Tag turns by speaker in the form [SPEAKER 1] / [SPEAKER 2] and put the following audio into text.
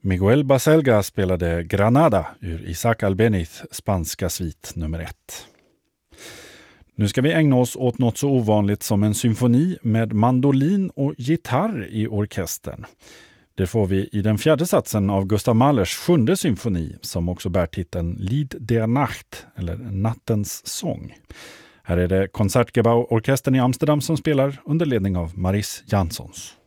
[SPEAKER 1] Miguel Baselga spelade Granada ur Isaac Albéniz spanska svit nummer 1. Nu ska vi ägna oss åt något så ovanligt som en symfoni med mandolin och gitarr i orkestern. Det får vi i den 4:e satsen av Gustav Mahlers 7:e symfoni som också bär titeln Lied der Nacht eller Nattens sång. Här är det Concertgebouw-orkestern i Amsterdam som spelar under ledning av Maris Jansons.